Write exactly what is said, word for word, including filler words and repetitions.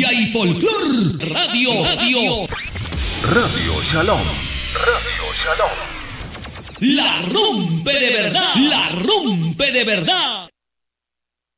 cumbia y folclor. Radio, radio. Radio Shalom. Radio Shalom. La rompe de verdad. La rompe de verdad.